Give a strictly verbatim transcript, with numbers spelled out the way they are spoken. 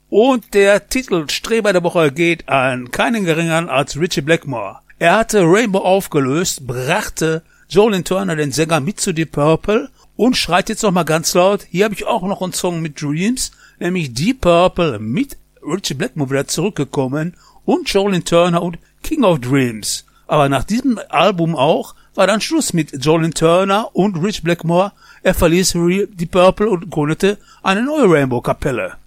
Und der Titelstreber der Woche geht an keinen geringeren als Ritchie Blackmore. Er hatte Rainbow aufgelöst, brachte Joe Turner, den Sänger, mit zu Deep Purple und schreit jetzt noch mal ganz laut, hier habe ich auch noch einen Song mit Dreams, nämlich Deep Purple mit Ritchie Blackmore wieder zurückgekommen und Joe Turner und King of Dreams. Aber nach diesem Album auch war dann Schluss mit Joe Turner und Ritchie Blackmore. Er verließ Deep Purple und gründete eine neue Rainbow-Kapelle.